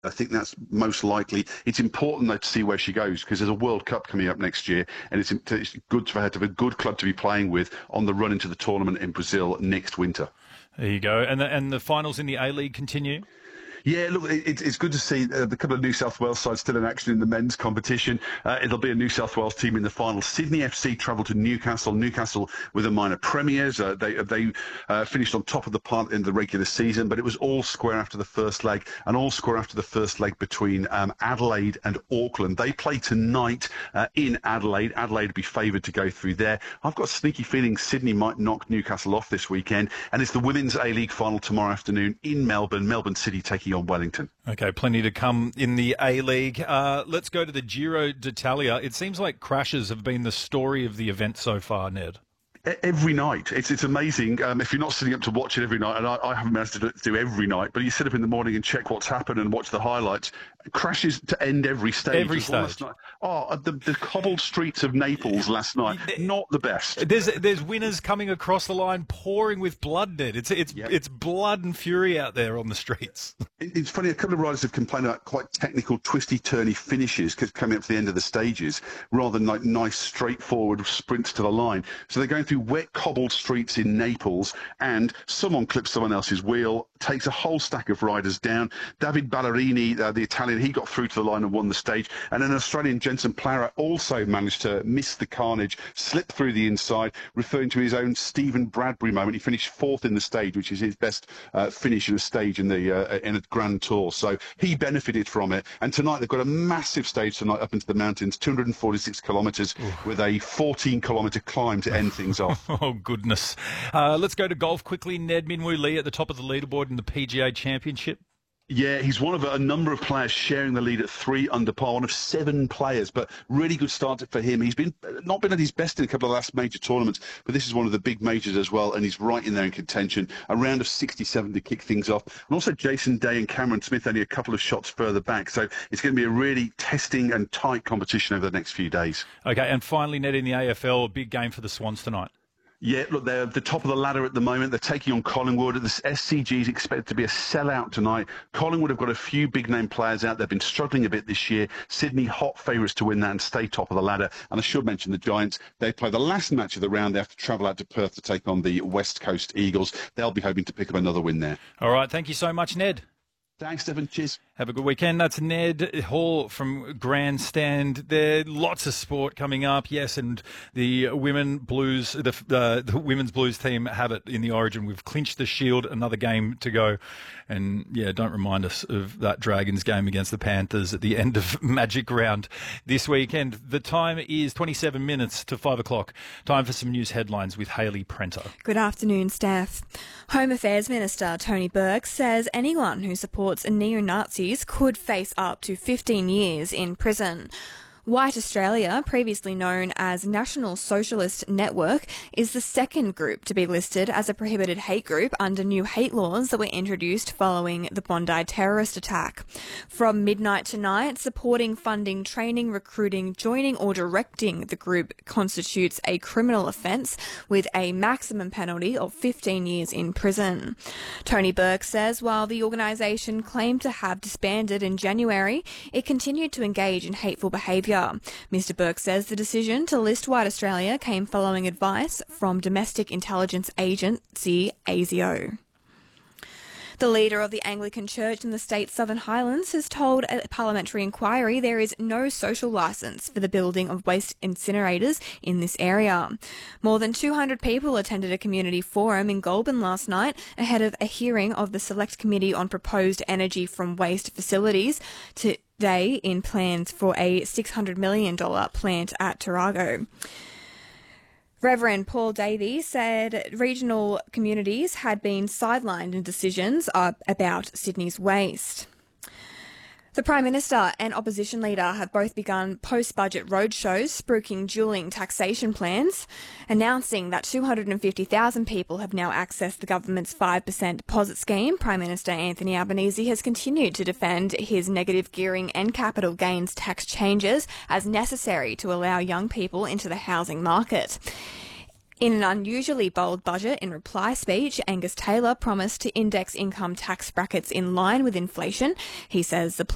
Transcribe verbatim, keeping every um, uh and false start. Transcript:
I think that's most likely. It's important though to see where she goes because there's a World Cup coming up next year, and it's, it's good for her to have a good club to be playing with on the run into the tournament in Brazil next winter. There you go. And the, and the finals in the A-League continue? Yeah, look, it, it's good to see uh, the couple of New South Wales sides still in action in the men's competition. Uh, it'll be a New South Wales team in the final. Sydney F C travel to Newcastle. Newcastle with a minor premiers. Uh, they they uh, finished on top of the part in the regular season, but it was all square after the first leg, and all square after the first leg between um, Adelaide and Auckland. They play tonight uh, in Adelaide. Adelaide will be favoured to go through there. I've got a sneaky feeling Sydney might knock Newcastle off this weekend, and it's the women's A-League final tomorrow afternoon in Melbourne. Melbourne City taking on Wellington. Okay, plenty to come in the A-League. Uh, let's go to the Giro d'Italia. It seems like crashes have been the story of the event so far, Ned. Every night. It's it's amazing. Um, if you're not sitting up to watch it every night, and I, I haven't managed to do, do every night, but you sit up in the morning and check what's happened and watch the highlights. Crashes to end every stage. Every stage. Night. Oh, the, the cobbled streets of Naples last night, not the best. There's there's winners coming across the line pouring with blood, Ned. It's it's yep. it's blood and fury out there on the streets. It's funny, a couple of riders have complained about quite technical, twisty-turny finishes coming up to the end of the stages, rather than like nice, straightforward sprints to the line. So they're going through wet, cobbled streets in Naples, and someone clips someone else's wheel, takes a whole stack of riders down. David Ballerini, uh, the Italian, he got through to the line and won the stage. And an Australian, Jensen Plara, also managed to miss the carnage, slip through the inside, referring to his own Stephen Bradbury moment. He finished fourth in the stage, which is his best uh, finish in a stage in the uh, in a Grand Tour. So he benefited from it. And tonight they've got a massive stage tonight up into the mountains, two hundred forty-six kilometres, with a fourteen kilometre climb to end things off. Oh, goodness. Uh, let's go to golf quickly. Ned Minwoo Lee at the top of the leaderboard in the P G A Championship. Yeah, he's one of a number of players sharing the lead at three under par, one of seven players, but really good start for him. He's been not been at his best in a couple of last major tournaments, but this is one of the big majors as well, and he's right in there in contention. A round of sixty-seven to kick things off. And also Jason Day and Cameron Smith only a couple of shots further back, so it's going to be a really testing and tight competition over the next few days. Okay, and finally, Ned, in the A F L, a big game for the Swans tonight. Yeah, look, they're at the top of the ladder at the moment. They're taking on Collingwood. The S C G is expected to be a sellout tonight. Collingwood have got a few big-name players out. They've been struggling a bit this year. Sydney, hot favourites to win that and stay top of the ladder. And I should mention the Giants. They play the last match of the round. They have to travel out to Perth to take on the West Coast Eagles. They'll be hoping to pick up another win there. All right, thank you so much, Ned. Thanks, Stephen. Cheers. Have a good weekend. That's Ned Hall from Grandstand. There, lots of sport coming up. Yes, and the women blues, the uh, the women's blues team have it in the Origin. We've clinched the Shield. Another game to go, and yeah, don't remind us of that Dragons game against the Panthers at the end of Magic Round this weekend. The time is twenty-seven minutes to five o'clock. Time for some news headlines with Hayley Prenter. Good afternoon, Steph. Home Affairs Minister Tony Burke says anyone who supports neo-Nazis could face up to fifteen years in prison. White Australia, previously known as National Socialist Network, is the second group to be listed as a prohibited hate group under new hate laws that were introduced following the Bondi terrorist attack. From midnight tonight, supporting, funding, training, recruiting, joining or directing the group constitutes a criminal offence with a maximum penalty of fifteen years in prison. Tony Burke says while the organisation claimed to have disbanded in January, it continued to engage in hateful behaviour. Mister Burke says the decision to list White Australia came following advice from domestic intelligence agency A S I O. The leader of the Anglican Church in the state's Southern Highlands has told a parliamentary inquiry there is no social licence for the building of waste incinerators in this area. More than two hundred people attended a community forum in Goulburn last night ahead of a hearing of the Select Committee on Proposed Energy from Waste Facilities to Day in plans for a six hundred million dollars plant at Tarago. Reverend Paul Davies said regional communities had been sidelined in decisions about Sydney's waste. The Prime Minister and opposition leader have both begun post-budget roadshows spruiking duelling taxation plans, announcing that two hundred fifty thousand people have now accessed the government's five percent deposit scheme. Prime Minister Anthony Albanese has continued to defend his negative gearing and capital gains tax changes as necessary to allow young people into the housing market. In an unusually bold budget in reply speech, Angus Taylor promised to index income tax brackets in line with inflation. He says the